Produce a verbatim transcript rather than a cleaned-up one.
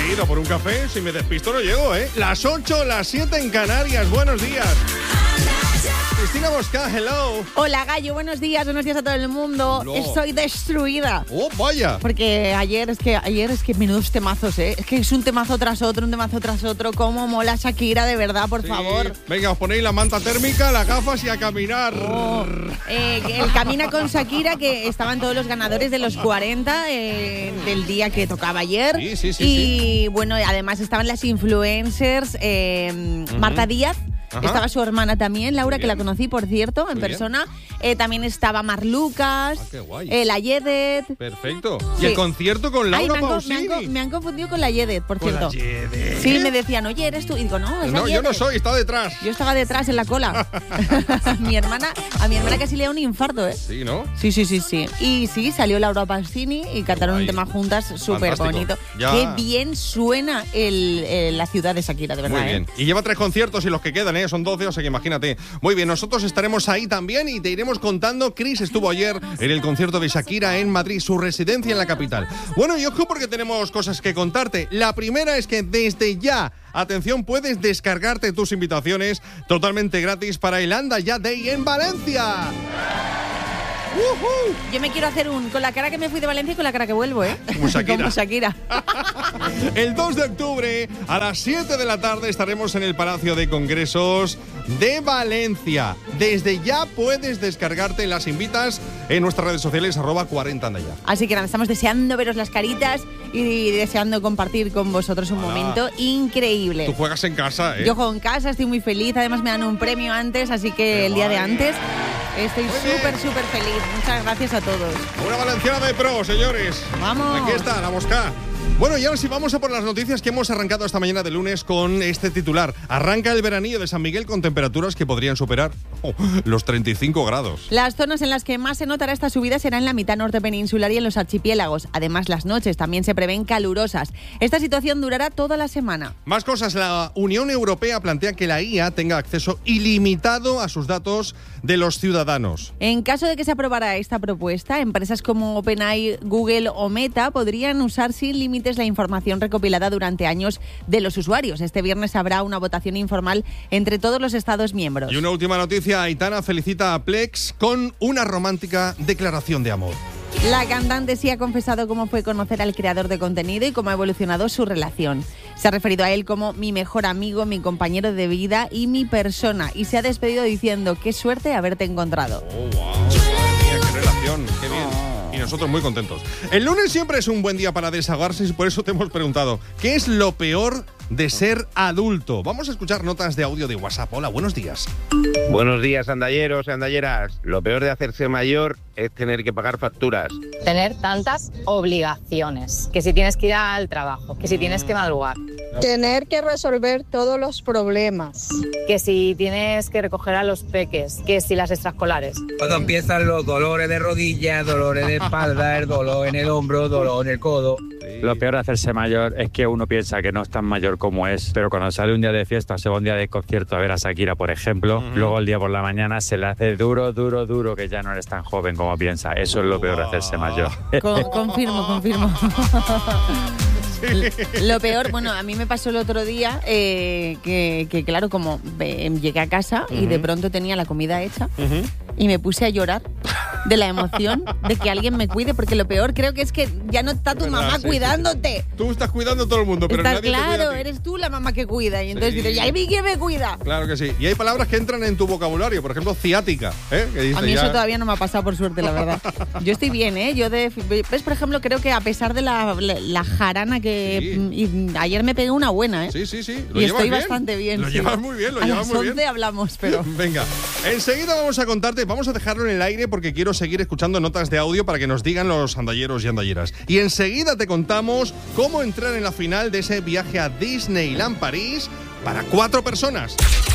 ido por un café. Si me despisto no llego, ¿eh? Las ocho, las siete en Canarias. Buenos días. Cristina Bosca, hello. Hola, Gallo, buenos días, buenos días a todo el mundo. No. Estoy destruida. Oh, vaya. Porque ayer es que ayer es que menudos temazos, ¿eh? Es que es un temazo tras otro, un temazo tras otro. Cómo mola Shakira, de verdad, por Sí. favor. Venga, os ponéis la manta térmica, las gafas y a caminar. Oh, eh, el Camina con Shakira, que estaban todos los ganadores de los cuarenta eh, del día que tocaba ayer. Sí, sí, sí, y bueno, además estaban las influencers, eh, Ujú. Marta Díaz. Ajá. Estaba su hermana también, Laura, Muy que la bien. conocí, por cierto, en Muy bien. persona. Eh, también estaba Mar Lucas, Ah, qué guay. eh, la Yedet. Perfecto. ¿Y Sí. el concierto con Ay, Laura me han, co- me, Pausini? han, co- me han confundido con la Yedet, por Con la cierto. Yedet. Sí, me decían, oye, ¿eres tú? Y digo, no, es la No, yo no Yedet. soy, está detrás. Yo estaba detrás en la cola. mi hermana, a mi hermana casi le da un infarto, ¿eh? Sí, ¿no? Sí, sí, sí, sí. Y sí, salió Laura Pausini y cantaron guay. un tema juntas súper Fantástico. bonito. Ya. Qué bien suena el, el- la ciudad de Shakira, de verdad. Muy bien. ¿eh? Y lleva tres conciertos y los que quedan, ¿eh? Son doce, o sea que imagínate. Muy bien, nosotros estaremos ahí también y te iremos contando. Chris estuvo ayer en el concierto de Shakira en Madrid, su residencia en la capital. Bueno, y ojo porque tenemos cosas que contarte. La primera es que desde ya, atención, puedes descargarte tus invitaciones totalmente gratis para el Anda Ya Day en Valencia. ¡Woohoo! Yo me quiero hacer un con la cara que me fui de Valencia y con la cara que vuelvo, ¿eh? Como Shakira. Como Shakira. El dos de octubre a las siete de la tarde estaremos en el Palacio de Congresos de Valencia. Desde ya puedes descargarte las invitas en nuestras redes sociales arroba cuarenta anda ya. Así que nada, estamos deseando veros las caritas y deseando compartir con vosotros un Hola. momento increíble. Tú juegas en casa, ¿eh? Yo juego en casa, estoy muy feliz, además me dan un premio antes, así que Qué el día de guay. antes estoy Muy bien. súper, súper feliz. Muchas gracias a todos. Una valenciana de pro, señores. Vamos. Aquí está, la Bosca. Bueno, y ahora sí vamos a por las noticias que hemos arrancado esta mañana de lunes con este titular. Arranca el veranillo de San Miguel con temperaturas que podrían superar oh, los treinta y cinco grados. Las zonas en las que más se notará esta subida será en la mitad norte peninsular y en los archipiélagos. Además, las noches también se prevén calurosas. Esta situación durará toda la semana. Más cosas, la Unión Europea plantea que la I A tenga acceso ilimitado a sus datos de los ciudadanos. En caso de que se aprobara esta propuesta, empresas como OpenAI, Google o Meta podrían usar sin límites la información recopilada durante años de los usuarios. Este viernes habrá una votación informal entre todos los Estados miembros. Y una última noticia, Aitana felicita a Plex con una romántica declaración de amor. La cantante sí ha confesado cómo fue conocer al creador de contenido y cómo ha evolucionado su relación. Se ha referido a él como mi mejor amigo, mi compañero de vida y mi persona. Y se ha despedido diciendo, qué suerte haberte encontrado. Oh, wow. Mira, qué relación, qué bien. Y nosotros muy contentos. El lunes siempre es un buen día para desahogarse y por eso te hemos preguntado, ¿qué es lo peor de ser adulto? Vamos a escuchar notas de audio de WhatsApp. Hola, buenos días. Buenos días, andalleros y andalleras. Lo peor de hacerse mayor es tener que pagar facturas. Tener tantas obligaciones, que si tienes que ir al trabajo, que si tienes que madrugar, Tener que resolver todos los problemas. que si tienes que recoger a los peques, que si las extraescolares. Cuando empiezan los dolores de rodilla, dolores de espalda, el dolor en el hombro, dolor en el codo. Lo peor de hacerse mayor es que uno piensa que no es tan mayor como es, pero cuando sale un día de fiesta o se va un día de concierto a ver a Shakira, por ejemplo, uh-huh. luego el día por la mañana se le hace duro, duro, duro que ya no eres tan joven como piensa. Eso es lo peor de hacerse mayor. Con, confirmo, confirmo. Lo peor, bueno, a mí me pasó el otro día eh, que, que, claro, como eh, llegué a casa uh-huh. y de pronto tenía la comida hecha uh-huh. y me puse a llorar de la emoción de que alguien me cuide, porque lo peor creo que es que ya no está tu verdad, mamá sí, cuidándote. Sí, sí. Tú estás cuidando a todo el mundo, pero está nadie claro, te cuida a ti. Eres tú la mamá que cuida y entonces sí. dices, ¿y a mí quién me cuida? Claro que sí. Y hay palabras que entran en tu vocabulario, por ejemplo, ciática. ¿eh? Que dice a mí ya... eso todavía no me ha pasado, por suerte, la verdad. Yo estoy bien, ¿eh? Yo de, ves, por ejemplo, creo que a pesar de la, la, la jarana que sí. y, ayer me pegué una buena, ¿eh? Sí, sí, sí. ¿Lo y estoy bien? bastante bien. Lo sí. llevas muy bien, lo a llevas muy bien. A las once hablamos, pero... Venga, enseguida vamos a contarte, vamos a dejarlo en el aire porque quiero seguir escuchando notas de audio para que nos digan los andalleros y andalleras. Y enseguida te contamos cómo entrar en la final de ese viaje a Disneyland París para cuatro personas.